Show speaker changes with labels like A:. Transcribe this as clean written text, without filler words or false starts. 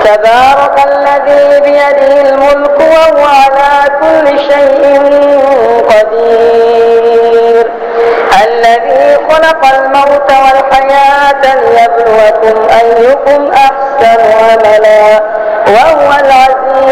A: تبارك الذي بيده الملك وهو على كل شيء قدير الذي خلق الموت والحياة ليبلوكم أيكم أحسن عملا وهو العزيز